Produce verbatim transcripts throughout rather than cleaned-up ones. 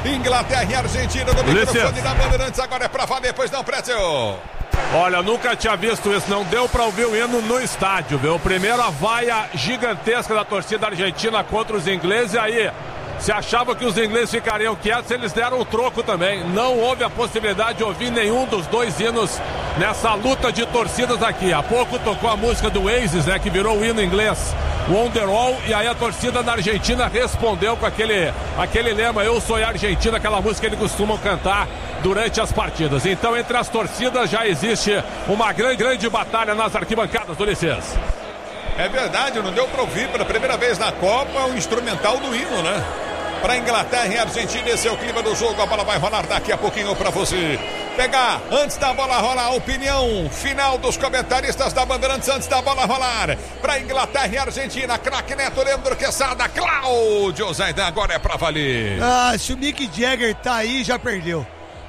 Inglaterra e Argentina no microfone da Bandeirantes. Agora é pra valer, pois não, Prédio? Olha, nunca tinha visto isso, não deu pra ouvir o hino no estádio, viu? Primeiro a vaia gigantesca da torcida argentina contra os ingleses, e aí se achava que os ingleses ficariam quietos, eles deram o troco também. Não houve a possibilidade de ouvir nenhum dos dois hinos nessa luta de torcidas aqui. Há pouco tocou a música do Oasis, né, que virou o hino inglês, Wonderwall, e aí a torcida da Argentina respondeu com aquele, aquele lema, eu sou a Argentina, aquela música que eles costumam cantar durante as partidas. Então, entre as torcidas já existe uma grande, grande batalha nas arquibancadas, Ulisses. É verdade, não deu para ouvir pela primeira vez na Copa o instrumental do hino, né? Para Inglaterra e Argentina, esse é o clima do jogo. A bola vai rolar daqui a pouquinho para você pegar. Antes da bola rolar, a opinião final dos comentaristas da Bandeirantes antes da bola rolar. Para Inglaterra e Argentina, craque Neto, Leandro Quesada, Cláudio Zaidan, agora é para valer. Ah, se o Mick Jagger tá aí, já perdeu.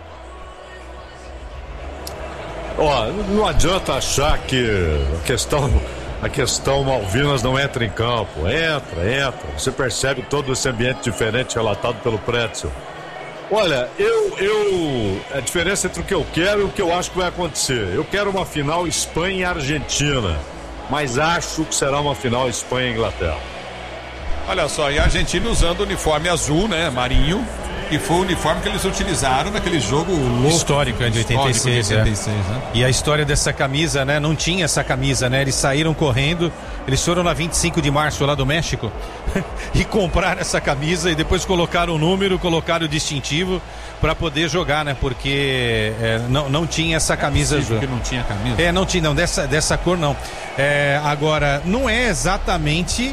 Ó, não adianta achar que a questão... A questão Malvinas não entra em campo. Entra, entra. Você percebe todo esse ambiente diferente relatado pelo Prédio. Olha, eu, eu... A diferença entre o que eu quero e o que eu acho que vai acontecer. Eu quero uma final Espanha e Argentina. Mas acho que será uma final Espanha e Inglaterra. Olha só, e a Argentina usando o uniforme azul, né, marinho, que foi o uniforme que eles utilizaram naquele jogo louco, histórico, é, de oitenta e seis, de oitenta e seis, é. Né? E a história dessa camisa, né? Não tinha essa camisa, né? Eles saíram correndo, eles foram na vinte e cinco de março lá do México e compraram essa camisa e depois colocaram o número, colocaram o distintivo para poder jogar, né? Porque é, não, não tinha essa camisa azul. Porque não tinha camisa. É, não tinha, não, dessa, dessa cor não. É, agora, não é exatamente...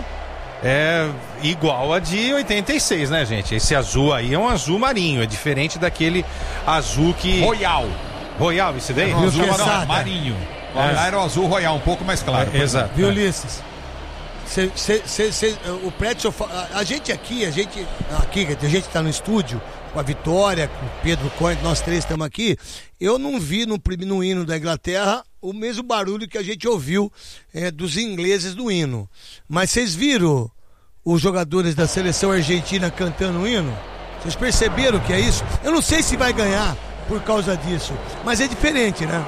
É igual a de oitenta e seis, né, gente? Esse azul aí é um azul marinho, é diferente daquele azul que... Royal. Royal, esse daí? É um azul não, marinho. É. Lá era o azul royal, um pouco mais claro. É, exato. Viu, Ulisses? Cê, cê, cê, cê, o Prédio, a, a gente aqui, a gente aqui, a gente tá no estúdio com a Vitória, com o Pedro Cohen, nós três estamos aqui. Eu não vi no, no hino da Inglaterra o mesmo barulho que a gente ouviu é, dos ingleses do hino. Mas vocês viram os jogadores da seleção argentina cantando o hino? Vocês perceberam que é isso? Eu não sei se vai ganhar por causa disso, mas é diferente, né?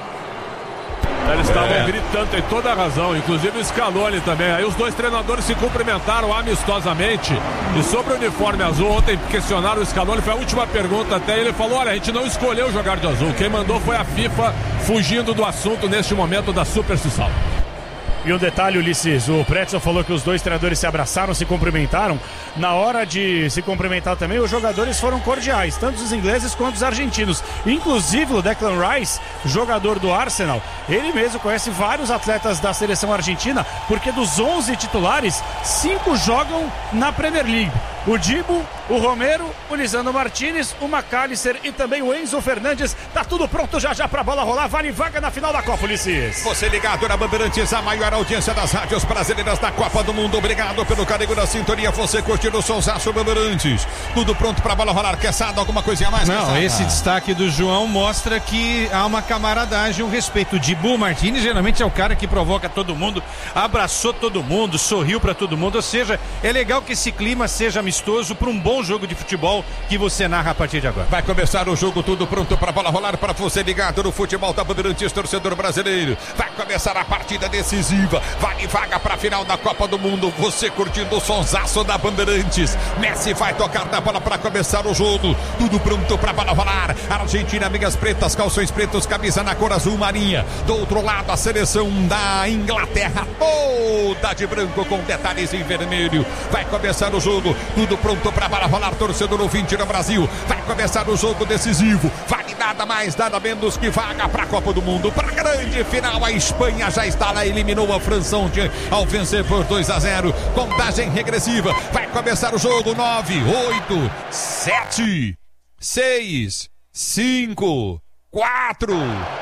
Eles estavam é. gritando, tem toda a razão, inclusive o Scaloni também. Aí os dois treinadores se cumprimentaram amistosamente. E sobre o uniforme azul, ontem questionaram o Scaloni, foi a última pergunta até. Ele falou: olha, a gente não escolheu jogar de azul, quem mandou foi a FIFA, fugindo do assunto neste momento da superstição. E um detalhe, Ulisses, o Pretzel falou que os dois treinadores se abraçaram, se cumprimentaram. Na hora de se cumprimentar também, os jogadores foram cordiais, tanto os ingleses quanto os argentinos. Inclusive o Declan Rice, jogador do Arsenal, ele mesmo conhece vários atletas da seleção argentina, porque dos onze titulares, cinco jogam na Premier League. O Dibu, o Romero, o Lisandro Martinez, o McAllister e também o Enzo Fernandes. Tá tudo pronto já já pra bola rolar. Vale vaga na final da Copa, Ulisses. Você ligado na Bandeirantes, a maior audiência das rádios brasileiras da Copa do Mundo. Obrigado pelo carinho da sintonia. Você curtindo o Sonsaço Bandeirantes. Tudo pronto pra bola rolar. Quesada, alguma coisinha mais? Não, Quesada? esse destaque do João mostra que há uma camaradagem, um respeito. O Dibu Martinez geralmente é o cara que provoca todo mundo, abraçou todo mundo, sorriu pra todo mundo. Ou seja, é legal que esse clima seja amistoso para um bom jogo de futebol que você narra a partir de agora. Vai começar o jogo, tudo pronto para a bola rolar, para você ligado no futebol da Bandeirantes, torcedor brasileiro. Vai começar a partida decisiva, vale vaga para a final da Copa do Mundo. Você curtindo o sonsaço da Bandeirantes. Messi vai tocar na bola para começar o jogo. Tudo pronto para a bola rolar. Argentina, meias pretas, calções pretos, camisa na cor azul marinha. Do outro lado, a seleção da Inglaterra, toda de branco com detalhes em vermelho. Vai começar o jogo, tudo pronto para a bola rolar, torcedor ouvinte no Brasil. Vai começar o jogo decisivo. Vale nada mais, nada menos que vaga para a Copa do Mundo, para a grande final. A Espanha já está lá, eliminou a França ontem ao vencer por dois a zero. Contagem regressiva. Vai começar o jogo. Nove, oito, sete, seis, cinco, quatro,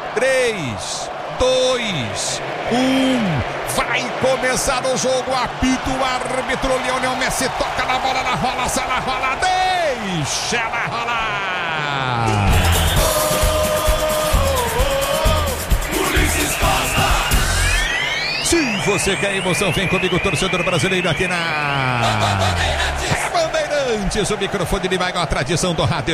três, dois, um. Vai começar o jogo, apito o árbitro, Lionel Messi toca na bola, na rola, sai na rola, deixa ela rolar. Se você quer emoção, vem comigo, torcedor brasileiro, aqui na Bandeirantes. O microfone de maior tradição do rádio.